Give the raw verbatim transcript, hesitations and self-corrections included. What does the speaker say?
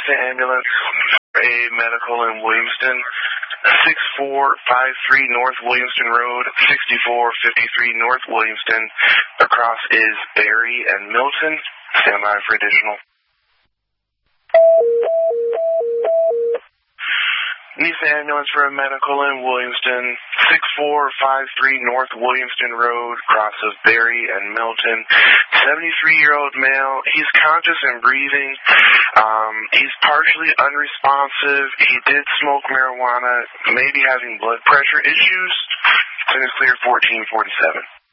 ambulance, a medical in Williamston, six four five three North Williamston Road, sixty-four fifty-three North Williamston. Across is Barry and Milton. Stand by for additional. East ambulance for a medical in Williamston, six four five three North Williamston Road, cross of Barry and Milton. seventy-three-year-old male. He's conscious and breathing. Um, he's partially unresponsive. He did smoke marijuana, maybe having blood pressure issues. It's clear fourteen forty-seven.